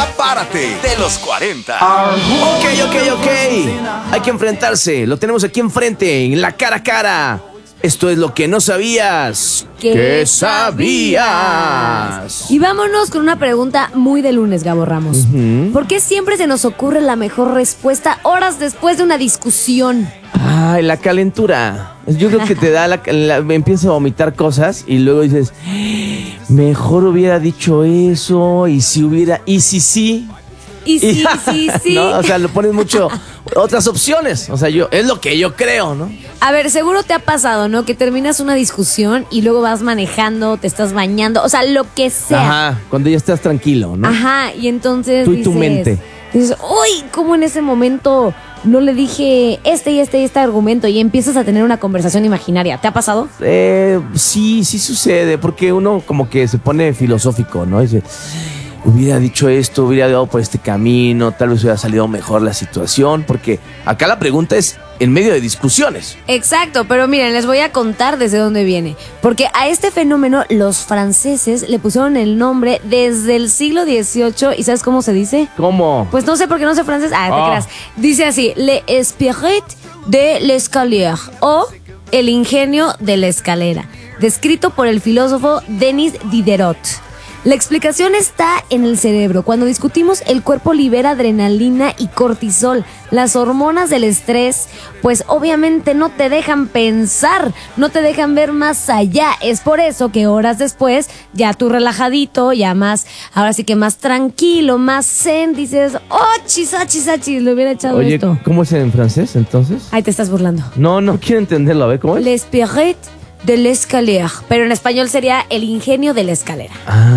Ya Párate de los 40. Ok. Hay que enfrentarse. Lo tenemos aquí enfrente, en la cara a cara. Esto es lo que no sabías. ¿Qué sabías? Y vámonos con una pregunta muy de lunes, Gabo Ramos. ¿Por qué siempre se nos ocurre la mejor respuesta horas después de una discusión? Ay, la calentura. Yo creo que te da empiezas a vomitar cosas y luego dices, mejor hubiera dicho eso, y si sí. Y sí. ¿no? O sea, lo pones mucho otras opciones. O sea, es lo que yo creo, ¿no? A ver, seguro te ha pasado, ¿no? Que terminas una discusión y luego vas manejando, te estás bañando, o sea, lo que sea. Ajá, cuando ya estás tranquilo, ¿no? Ajá, y entonces tú y tu mente. Dices, uy, ¿cómo en ese momento no le dije este argumento? Y empiezas a tener una conversación imaginaria. ¿Te ha pasado? Sí sucede, porque uno como que se pone filosófico, ¿no? Dice, hubiera dicho esto, hubiera dado por este camino, tal vez hubiera salido mejor la situación, porque acá la pregunta es en medio de discusiones. Exacto, pero miren, les voy a contar desde dónde viene. Porque a este fenómeno los franceses le pusieron el nombre desde el siglo XVIII. ¿Y sabes cómo se dice? ¿Cómo? Pues no sé por qué no sé francés. Te creas. Dice así, le spirit de l'escalier, o el ingenio de la escalera, descrito por el filósofo Denis Diderot. La explicación está en el cerebro. Cuando discutimos, el cuerpo libera adrenalina y cortisol, las hormonas del estrés, pues obviamente no te dejan pensar, no te dejan ver más allá. Es por eso que horas después, ya tú relajadito, ya más, ahora sí que más tranquilo, más zen, dices, chis, le hubiera echado esto. Oye, ¿cómo es en francés entonces? Ay, te estás burlando. No quiero entenderlo, a ver, ¿cómo es? L'esprit de l'escalier, pero en español sería el ingenio de la escalera.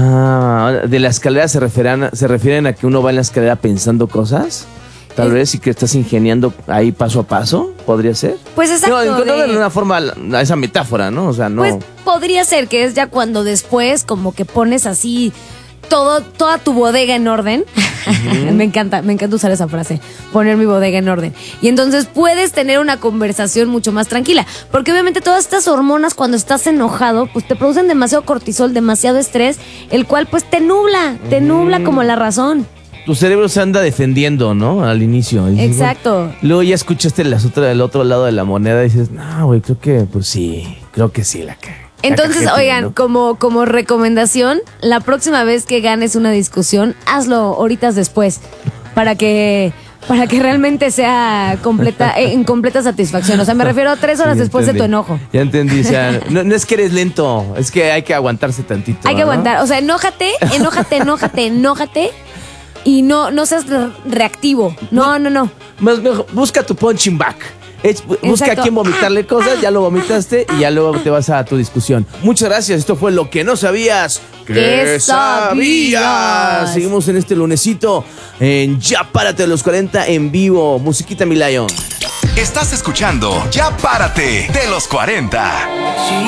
De la escalera se refieren a que uno va en la escalera pensando cosas, tal vez, y que estás ingeniando ahí paso a paso, ¿podría ser? Pues exacto. No, encontrarle una forma a esa metáfora, ¿no? O sea, no. Pues podría ser que es ya cuando después como que pones así toda tu bodega en orden. Me encanta usar esa frase, poner mi bodega en orden. Y entonces puedes tener una conversación mucho más tranquila, porque obviamente todas estas hormonas cuando estás enojado, pues te producen demasiado cortisol, demasiado estrés, el cual pues te nubla como la razón. Tu cerebro se anda defendiendo, ¿no? Al inicio. Dices, exacto. Luego ya escuchaste del otro lado de la moneda y dices, no, güey, creo que sí la cagué. Entonces, oigan, ¿no? como recomendación, la próxima vez que ganes una discusión, hazlo horitas después, para que realmente sea en completa satisfacción. O sea, me refiero a 3 horas después de tu enojo. Ya entendí, o sea, no es que eres lento, es que hay que aguantarse tantito. Hay que aguantar, o sea, enójate, y no seas reactivo. No. Más mejor, busca tu punching back. Busca a quién vomitarle cosas, ya lo vomitaste y ya luego te vas a tu discusión. Muchas gracias, esto fue lo que no sabías. ¿Qué sabías? Seguimos en este lunesito en Ya Párate de los 40 en vivo. Musiquita, mi Lion. Estás escuchando Ya Párate de los 40.